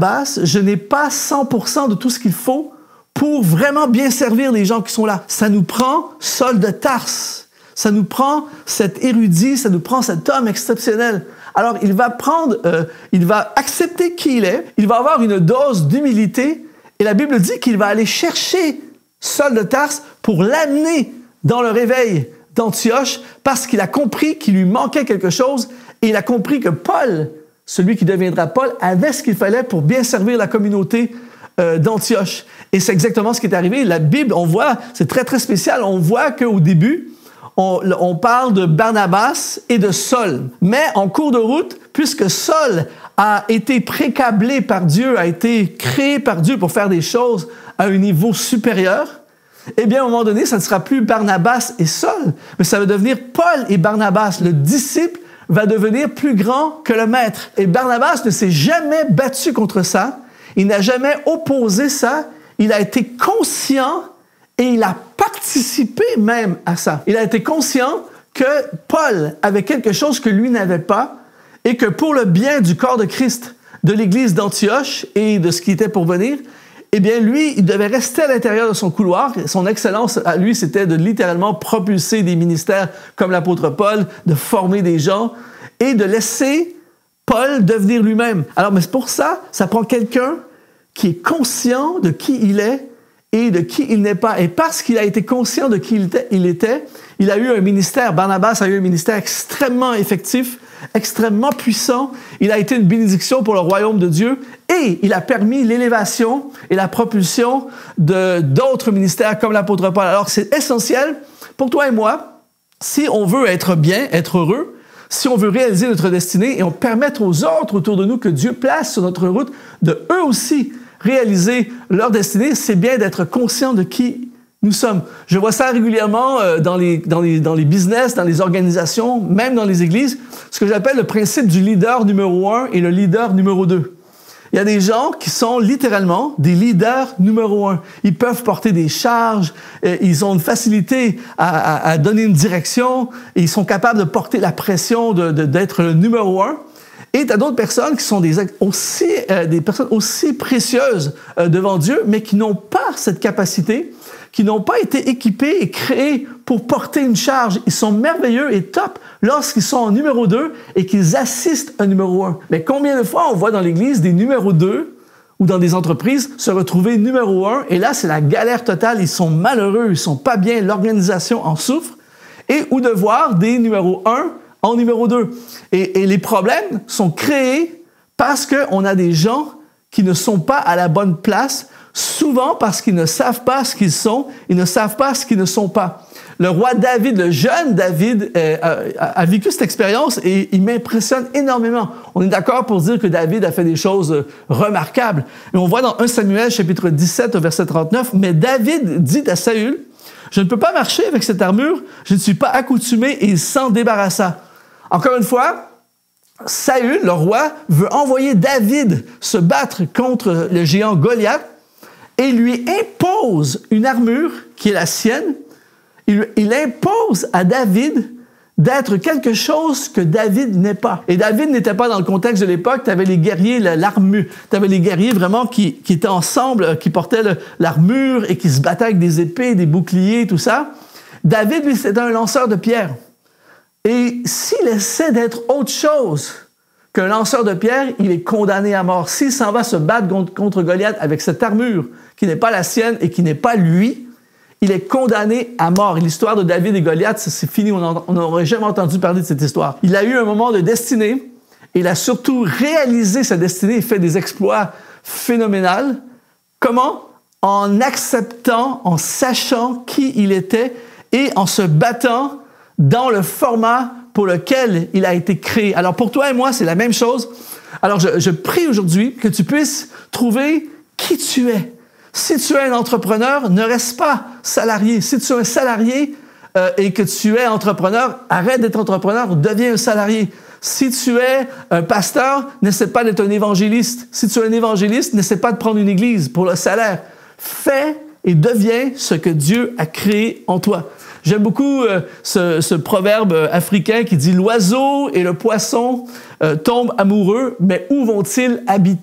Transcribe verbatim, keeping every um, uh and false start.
Barnabas, je n'ai pas cent pour cent de tout ce qu'il faut pour vraiment bien servir les gens qui sont là. Ça nous prend Saul de Tarse. Ça nous prend cet érudit, ça nous prend cet homme exceptionnel. Alors, il va prendre, euh, il va accepter qui il est, il va avoir une dose d'humilité, et la Bible dit qu'il va aller chercher Saul de Tarse pour l'amener dans le réveil d'Antioche, parce qu'il a compris qu'il lui manquait quelque chose, et il a compris que Paul, celui qui deviendra Paul, avait ce qu'il fallait pour bien servir la communauté euh, d'Antioche. Et c'est exactement ce qui est arrivé. La Bible, on voit, c'est très, très spécial, on voit qu'au début, On, on parle de Barnabas et de Saul. Mais en cours de route, puisque Saul a été précablé par Dieu, a été créé par Dieu pour faire des choses à un niveau supérieur, eh bien, à un moment donné, ça ne sera plus Barnabas et Saul, mais ça va devenir Paul et Barnabas. Le disciple va devenir plus grand que le maître. Et Barnabas ne s'est jamais battu contre ça. Il n'a jamais opposé ça. Il a été conscient et il a participé même à ça. Il a été conscient que Paul avait quelque chose que lui n'avait pas et que pour le bien du corps de Christ, de l'Église d'Antioche et de ce qui était pour venir, eh bien, lui, il devait rester à l'intérieur de son couloir. Son excellence, à lui, c'était de littéralement propulser des ministères comme l'apôtre Paul, de former des gens et de laisser Paul devenir lui-même. Alors, mais c'est pour ça, ça prend quelqu'un qui est conscient de qui il est et de qui il n'est pas. Et parce qu'il a été conscient de qui il était, il était, il a eu un ministère, Barnabas a eu un ministère extrêmement effectif, extrêmement puissant. Il a été une bénédiction pour le royaume de Dieu et il a permis l'élévation et la propulsion de, d'autres ministères comme l'apôtre Paul. Alors, c'est essentiel pour toi et moi, si on veut être bien, être heureux, si on veut réaliser notre destinée et on permettre aux autres autour de nous que Dieu place sur notre route, de eux aussi réaliser leur destinée, c'est bien d'être conscient de qui nous sommes. Je vois ça régulièrement euh, dans, les, dans, les, dans les business, dans les organisations, même dans les églises, ce que j'appelle le principe du leader numéro un et le leader numéro deux. Il y a des gens qui sont littéralement des leaders numéro un. Ils peuvent porter des charges, euh, ils ont une facilité à, à, à donner une direction, et ils sont capables de porter la pression de, de, d'être le numéro un. Et tu as d'autres personnes qui sont des, aussi, euh, des personnes aussi précieuses euh, devant Dieu, mais qui n'ont pas cette capacité, qui n'ont pas été équipés et créés pour porter une charge. Ils sont merveilleux et top lorsqu'ils sont en numéro deux et qu'ils assistent un numéro un. Mais combien de fois on voit dans l'Église des numéros deux ou dans des entreprises se retrouver numéro un, et là, c'est la galère totale. Ils sont malheureux, ils sont pas bien, l'organisation en souffre. Et ou de voir des numéros un en numéro deux. Et, et les problèmes sont créés parce qu'on a des gens qui ne sont pas à la bonne place, souvent parce qu'ils ne savent pas ce qu'ils sont, ils ne savent pas ce qu'ils ne sont pas. Le roi David, le jeune David, euh, a, a vécu cette expérience et il m'impressionne énormément. On est d'accord pour dire que David a fait des choses remarquables. Et on voit dans premier Samuel, chapitre dix-sept, verset trente-neuf, « Mais David dit à Saül, « Je ne peux pas marcher avec cette armure, je ne suis pas accoutumé, et il s'en débarrassa. » Encore une fois, Saül, le roi, veut envoyer David se battre contre le géant Goliath et lui impose une armure qui est la sienne. Il, il impose à David d'être quelque chose que David n'est pas. Et David n'était pas dans le contexte de l'époque. Tu avais les guerriers, l'armure. Tu avais les guerriers vraiment qui, qui étaient ensemble, qui portaient le, l'armure et qui se battaient avec des épées, des boucliers, tout ça. David, lui, c'était un lanceur de pierres. Et s'il essaie d'être autre chose qu'un lanceur de pierre, il est condamné à mort. S'il s'en va se battre contre, contre Goliath avec cette armure qui n'est pas la sienne et qui n'est pas lui, il est condamné à mort. Et l'histoire de David et Goliath, c'est fini. On n'aurait jamais entendu parler de cette histoire. Il a eu un moment de destinée et il a surtout réalisé sa destinée et fait des exploits phénoménaux. Comment? En acceptant, en sachant qui il était et en se battant dans le format pour lequel il a été créé. Alors pour toi et moi, c'est la même chose. Alors je, je prie aujourd'hui que tu puisses trouver qui tu es. Si tu es un entrepreneur, ne reste pas salarié. Si tu es un salarié euh, et que tu es entrepreneur, arrête d'être entrepreneur, deviens un salarié. Si tu es un pasteur, n'essaie pas d'être un évangéliste. Si tu es un évangéliste, n'essaie pas de prendre une église pour le salaire. Fais et deviens ce que Dieu a créé en toi. J'aime beaucoup euh, ce, ce proverbe africain qui dit « L'oiseau et le poisson euh, tombent amoureux, mais où vont-ils habiter? »